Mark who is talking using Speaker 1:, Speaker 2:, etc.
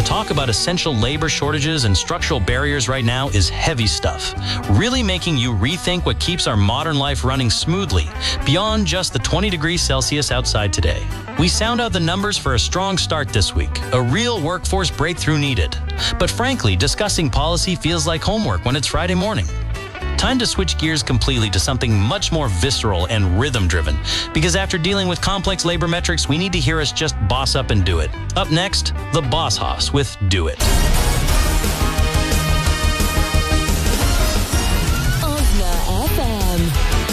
Speaker 1: talk about essential labor shortages and structural barriers right now is heavy stuff, really making you rethink what keeps our modern life running smoothly, beyond just the 20 degrees Celsius outside today. We sound out the numbers for a strong start this week, a real workforce breakthrough needed. But frankly, discussing policy feels like homework when it's Friday morning. Time to switch gears completely to something much more visceral and rhythm-driven. Because after dealing with complex labor metrics, we need to hear us just boss up and do it. Up next, the Boss Hoss with Do It.